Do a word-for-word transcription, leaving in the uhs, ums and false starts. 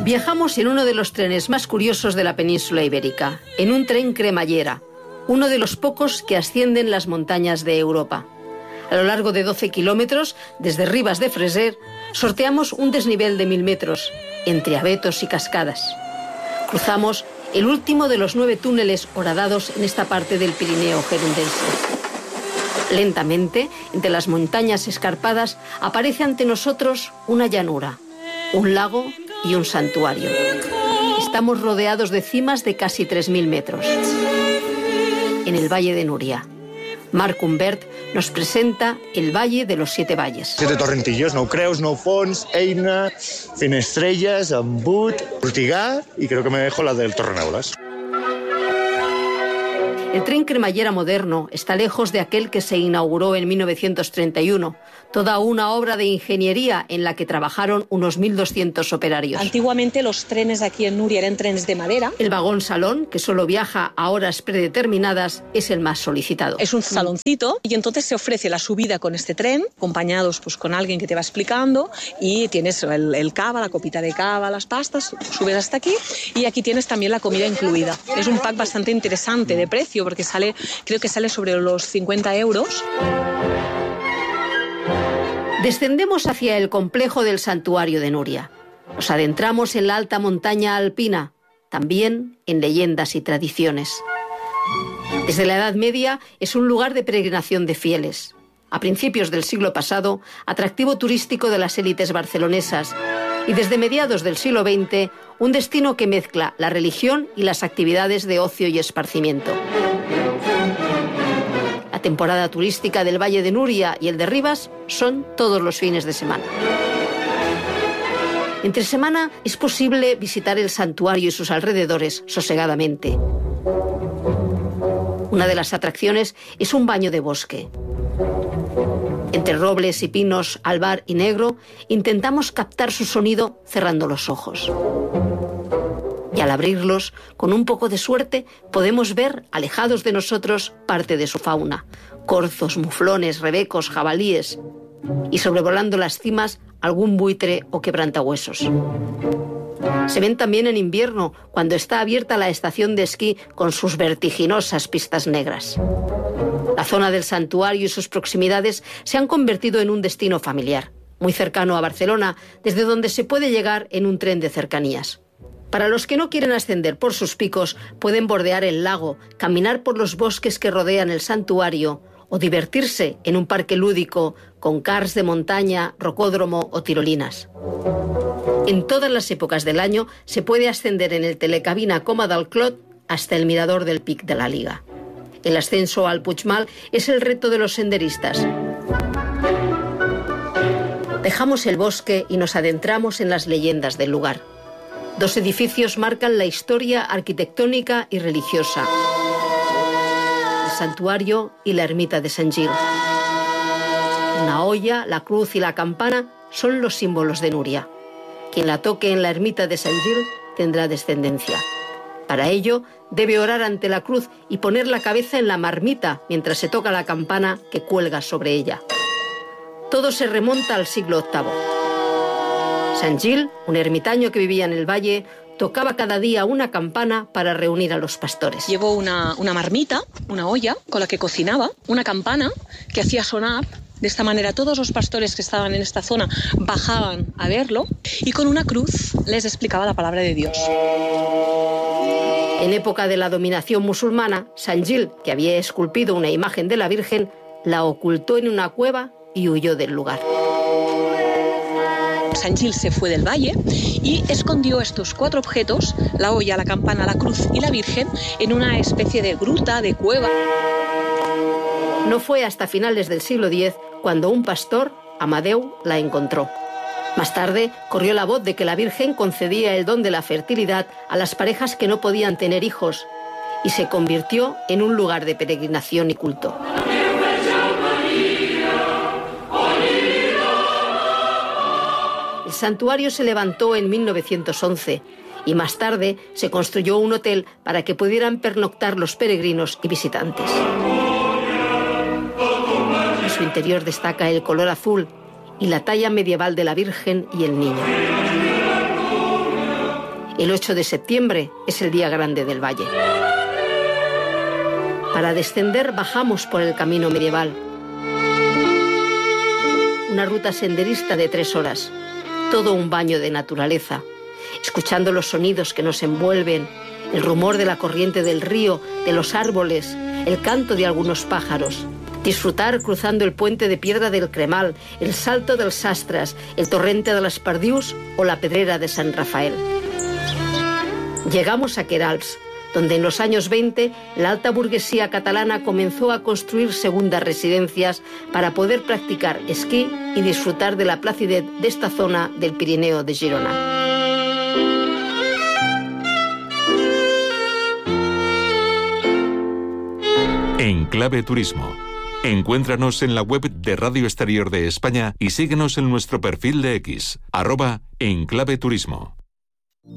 Viajamos en uno de los trenes más curiosos de la península ibérica, en un tren cremallera, uno de los pocos que ascienden las montañas de Europa. A lo largo de doce kilómetros, desde Ribas de Freser, sorteamos un desnivel de mil metros, entre abetos y cascadas. Cruzamos el último de los nueve túneles horadados en esta parte del Pirineo gerundense. Lentamente, entre las montañas escarpadas, aparece ante nosotros una llanura, un lago y un santuario. Estamos rodeados de cimas de casi tres mil metros. En el Valle de Núria. Marc Humbert nos presenta el Valle de los Siete Valles. Siete torrentillos, nou creus, nou fons, Eina, Finestrelles, Embut, Ortigà y creo que me dejo la del Torrenaulas. El tren cremallera moderno está lejos de aquel que se inauguró en mil novecientos treinta y uno, toda una obra de ingeniería en la que trabajaron unos mil doscientos operarios. Antiguamente los trenes aquí en Núria eran trenes de madera. El vagón salón, que solo viaja a horas predeterminadas, es el más solicitado. Es un saloncito y entonces se ofrece la subida con este tren, acompañados pues, con alguien que te va explicando, y tienes el, el cava, la copita de cava, las pastas, subes hasta aquí y aquí tienes también la comida incluida. Es un pack bastante interesante de precio, porque sale, creo que sale sobre los cincuenta euros. Descendemos hacia el complejo del santuario de Núria. Nos adentramos en la alta montaña alpina, también en leyendas y tradiciones. Desde la Edad Media es un lugar de peregrinación de fieles. A principios del siglo pasado, atractivo turístico de las élites barcelonesas, y desde mediados del siglo veinte, un destino que mezcla la religión y las actividades de ocio y esparcimiento. La temporada turística del Valle de Núria y el de Ribas son todos los fines de semana. Entre semana es posible visitar el santuario y sus alrededores sosegadamente. Una de las atracciones es un baño de bosque. Entre robles y pinos, albar y negro, intentamos captar su sonido cerrando los ojos. Y al abrirlos, con un poco de suerte, podemos ver, alejados de nosotros, parte de su fauna. Corzos, muflones, rebecos, jabalíes. Y sobrevolando las cimas, algún buitre o quebrantahuesos. Se ven también en invierno, cuando está abierta la estación de esquí con sus vertiginosas pistas negras. La zona del santuario y sus proximidades se han convertido en un destino familiar, muy cercano a Barcelona, desde donde se puede llegar en un tren de cercanías. Para los que no quieren ascender por sus picos, pueden bordear el lago, caminar por los bosques que rodean el santuario o divertirse en un parque lúdico con cars de montaña, rocódromo o tirolinas. En todas las épocas del año se puede ascender en el telecabina Coma del Clot hasta el mirador del Pic de la Liga. El ascenso al Puigmal es el reto de los senderistas. Dejamos el bosque y nos adentramos en las leyendas del lugar. Dos edificios marcan la historia arquitectónica y religiosa: el santuario y la ermita de Sant Gil. Una olla, la cruz y la campana son los símbolos de Núria. Quien la toque en la ermita de Sant Gil tendrá descendencia. Para ello, debe orar ante la cruz y poner la cabeza en la marmita mientras se toca la campana que cuelga sobre ella. Todo se remonta al siglo octavo. Sant Gil, un ermitaño que vivía en el valle, tocaba cada día una campana para reunir a los pastores. Llevó una, una marmita, una olla con la que cocinaba, una campana que hacía sonar. De esta manera todos los pastores que estaban en esta zona bajaban a verlo y con una cruz les explicaba la palabra de Dios. En época de la dominación musulmana, Sant Gil, que había esculpido una imagen de la Virgen, la ocultó en una cueva y huyó del lugar. Sant Gil se fue del valle y escondió estos cuatro objetos, la olla, la campana, la cruz y la Virgen, en una especie de gruta, de cueva. No fue hasta finales del siglo diez cuando un pastor, Amadeu, la encontró. Más tarde, corrió la voz de que la Virgen concedía el don de la fertilidad a las parejas que no podían tener hijos y se convirtió en un lugar de peregrinación y culto. El santuario se levantó en mil novecientos once y más tarde se construyó un hotel para que pudieran pernoctar los peregrinos y visitantes. En su interior destaca el color azul y la talla medieval de la Virgen y el Niño. El ocho de septiembre es el día grande del valle. Para descender bajamos por el camino medieval. Una ruta senderista de tres horas. Todo un baño de naturaleza. Escuchando los sonidos que nos envuelven, el rumor de la corriente del río, de los árboles, el canto de algunos pájaros. Disfrutar cruzando el puente de piedra del Cremal, el salto del Sastras, el torrente de las Pardius o la pedrera de San Rafael. Llegamos a Queralbs, donde en los años veinte la alta burguesía catalana comenzó a construir segundas residencias para poder practicar esquí y disfrutar de la placidez de esta zona del Pirineo de Girona. En Clave Turismo. Encuéntranos en la web de Radio Exterior de España y síguenos en nuestro perfil de X, arroba En Clave Turismo.